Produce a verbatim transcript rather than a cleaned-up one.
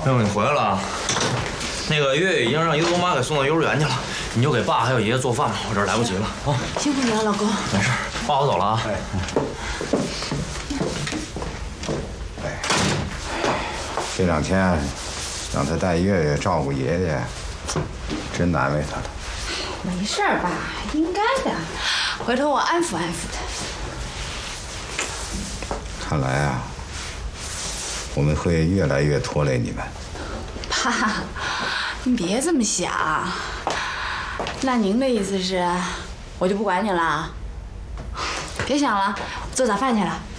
妹妹，你回来了啊？那个月月已经让优优妈给送到幼儿园去了，你就给爸还有爷爷做饭吧，我这儿来不及了啊。 辛苦你了，老公。 没事，爸我走了啊。哎。 哎，这两天让他带月月照顾爷爷，真难为他了。 没事儿吧，应该的，回头我安抚安抚他。 看来啊，我们会越来越拖累你们。 爸，你别这么想。那您的意思是，我就不管你了？别想了，做早饭去了。